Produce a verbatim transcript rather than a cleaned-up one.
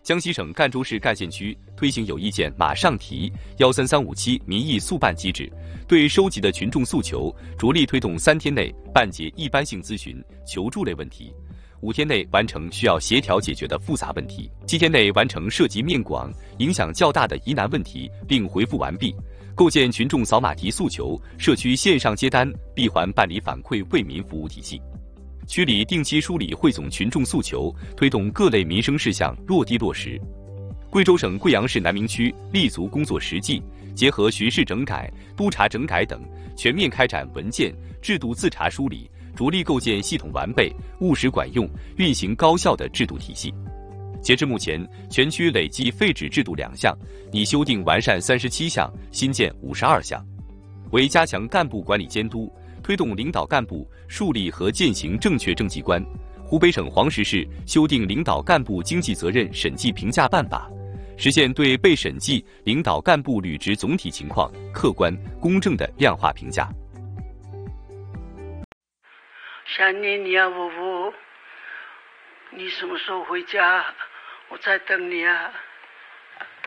江西省赣州市赣县区推行有意见马上提一三三五七民意速办机制，对收集的群众诉求着力推动三天内办结一般性咨询、求助类问题，五天内完成需要协调解决的复杂问题，七天内完成涉及面广、影响较大的疑难问题并回复完毕，构建群众扫码提诉求、社区线上接单、闭环办理反馈为民服务体系。区里定期梳理汇总群众诉求，推动各类民生事项落地落实。贵州省贵阳市南明区立足工作实际，结合巡视整改、督查整改等，全面开展文件、制度自查梳理，着力构建系统完备、务实管用、运行高效的制度体系。截至目前，全区累计废止制度两项，拟修订完善三十七项，新建五十二项。为加强干部管理监督，推动领导干部树立和践行正确政绩观，湖北省黄石市修订领导干部经济责任审计评价办法，实现对被审计领导干部履职总体情况客观公正的量化评价。 想念你啊，呜呜，你什么时候回家？我在等你啊。